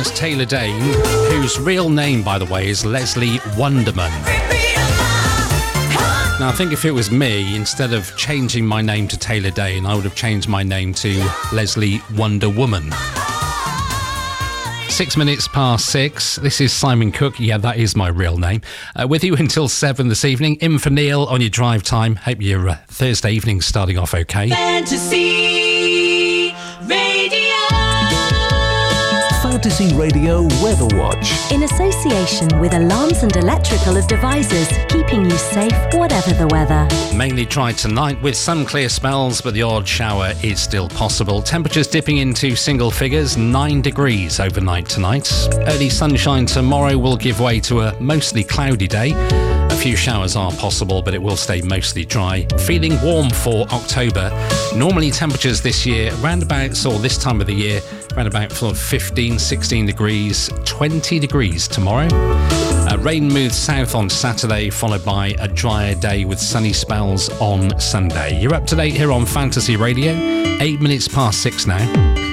That's Taylor Dayne, whose real name, by the way, is Leslie Wonderman. Now, I think if it was me, instead of changing my name to Taylor Dayne, I would have changed my name to Leslie Wonder Woman. 6 minutes past 6. This is Simon Cook. Yeah, that is my real name. With you until 7 this evening. In for Neil on your drive time. Hope your Thursday evening's starting off okay. Fantasy Radio. Fantasy Radio Weather Watch. In association with Alarms and Electrical Devices, keeping you safe whatever the weather. Mainly dry tonight with some clear spells, but the odd shower is still possible. Temperatures dipping into single figures, 9 degrees overnight tonight. Early sunshine tomorrow will give way to a mostly cloudy day. A few showers are possible, but it will stay mostly dry. Feeling warm for October. Normally temperatures this year, around about, or this time of the year, around about 15, 16 degrees, 20 degrees tomorrow. Rain moves south on Saturday, followed by a drier day with sunny spells on Sunday. You're up to date here on Fantasy Radio. 8 minutes past 6 now.